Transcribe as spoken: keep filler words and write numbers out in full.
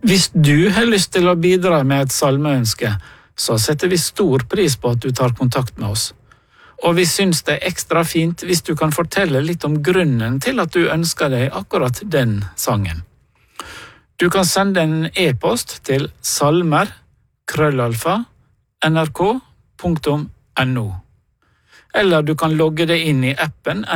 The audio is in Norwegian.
Hvis du har lyst til å bidra med et salmeønske, så setter vi stor pris på at du tar kontakt med oss. Og vi syns det er ekstra fint hvis du kan fortelle litt om grunnen til at du ønsker deg akkurat den sangen. Du kan sende en e-post til salmer krøllalfa nrk punktum no, eller du kan logge deg inn i appen